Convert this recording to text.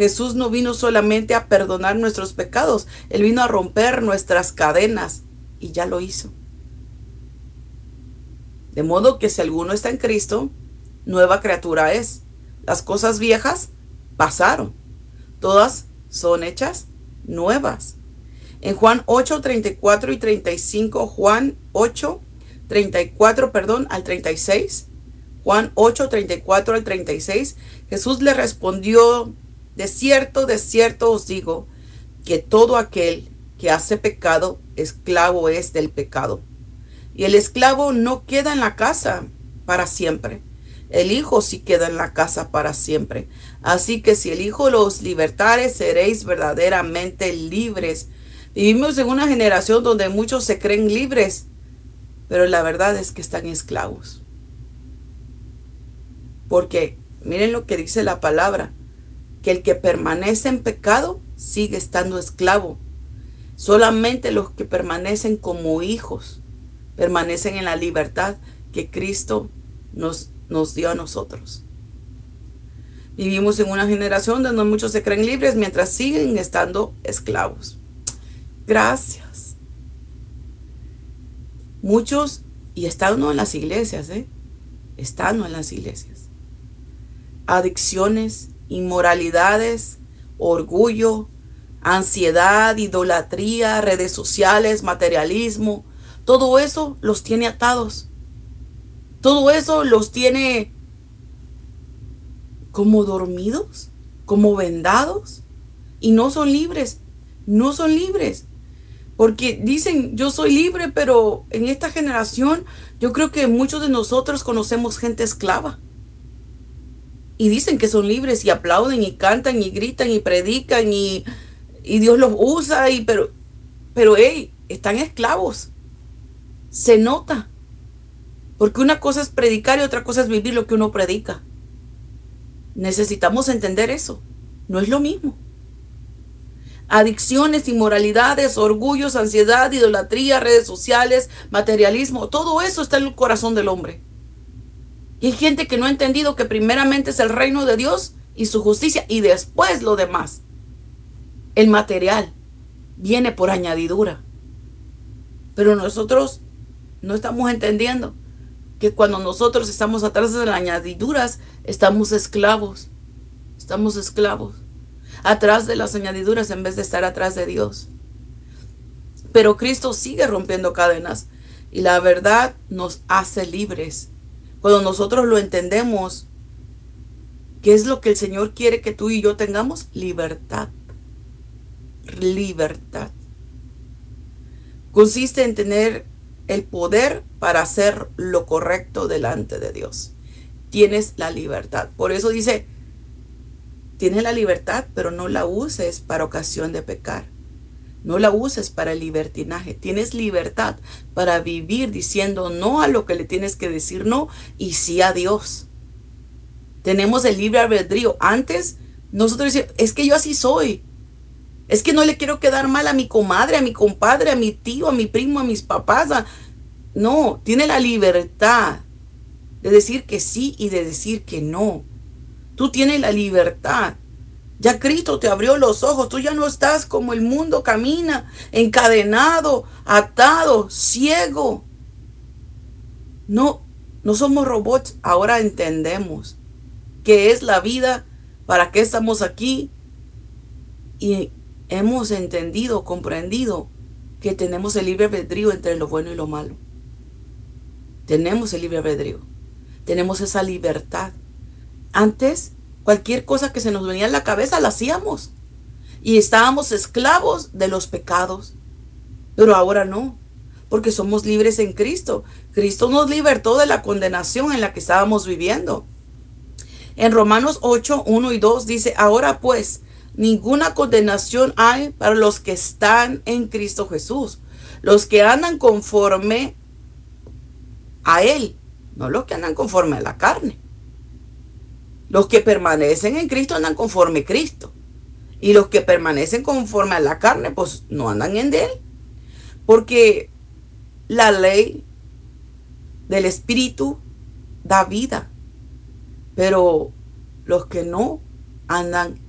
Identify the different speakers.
Speaker 1: Jesús no vino solamente a perdonar nuestros pecados, Él vino a romper nuestras cadenas y ya lo hizo. De modo que si alguno está en Cristo, nueva criatura es. Las cosas viejas pasaron, todas son hechas nuevas. En Juan 8, 34 y 35, Juan 8, 34, perdón, al 36, Juan 8, 34 al 36, Jesús le respondió, de cierto os digo, que todo aquel que hace pecado, esclavo es del pecado. Y el esclavo no queda en la casa para siempre. El Hijo sí queda en la casa para siempre. Así que si el Hijo los libertare, seréis verdaderamente libres. Vivimos en una generación donde muchos se creen libres, pero la verdad es que están esclavos. Porque miren lo que dice la palabra, que el que permanece en pecado sigue estando esclavo. Solamente los que permanecen como hijos permanecen en la libertad que Cristo nos dio a nosotros. Vivimos en una generación donde muchos se creen libres mientras siguen estando esclavos. Gracias. Muchos, y están en las iglesias, están en las iglesias. Adicciones, inmoralidades, orgullo, ansiedad, idolatría, redes sociales, materialismo, todo eso los tiene atados. Todo eso los tiene como dormidos, como vendados, y no son libres, no son libres. Porque dicen, yo soy libre, pero en esta generación yo creo que muchos de nosotros conocemos gente esclava. Y dicen que son libres y aplauden y cantan y gritan y predican y Dios los usa, pero hey, están esclavos. Se nota. Porque una cosa es predicar y otra cosa es vivir lo que uno predica. Necesitamos entender eso. No es lo mismo. Adicciones, inmoralidades, orgullos, ansiedad, idolatría, redes sociales, materialismo, todo eso está en el corazón del hombre. Y hay gente que no ha entendido que primeramente es el reino de Dios y su justicia y después lo demás. El material viene por añadidura. Pero nosotros no estamos entendiendo que cuando nosotros estamos atrás de las añadiduras, estamos esclavos. Estamos esclavos. Atrás de las añadiduras en vez de estar atrás de Dios. Pero Cristo sigue rompiendo cadenas y la verdad nos hace libres. Cuando nosotros lo entendemos, ¿qué es lo que el Señor quiere que tú y yo tengamos? Libertad. Libertad. Consiste en tener el poder para hacer lo correcto delante de Dios. Tienes la libertad. Por eso dice, tienes la libertad, pero no la uses para ocasión de pecar. No la uses para el libertinaje. Tienes libertad para vivir diciendo no a lo que le tienes que decir no y sí a Dios. Tenemos el libre albedrío. Antes nosotros decíamos, es que yo así soy. Es que no le quiero quedar mal a mi comadre, a mi compadre, a mi tío, a mi primo, a mis papás. No, tiene la libertad de decir que sí y de decir que no. Tú tienes la libertad. Ya Cristo te abrió los ojos. Tú ya no estás como el mundo camina, encadenado, atado, ciego. No, no somos robots. Ahora entendemos qué es la vida, para qué estamos aquí. Y hemos entendido, comprendido que tenemos el libre albedrío entre lo bueno y lo malo. Tenemos el libre albedrío. Tenemos esa libertad. Antes, cualquier cosa que se nos venía a la cabeza la hacíamos. Y estábamos esclavos de los pecados. Pero ahora no, porque somos libres en Cristo. Cristo nos libertó de la condenación en la que estábamos viviendo. En Romanos 8, 1 y 2 dice, ahora pues, ninguna condenación hay para los que están en Cristo Jesús. Los que andan conforme a Él, no los que andan conforme a la carne. Los que permanecen en Cristo andan conforme a Cristo. Y los que permanecen conforme a la carne, pues no andan en Él. Porque la ley del Espíritu da vida. Pero los que no andan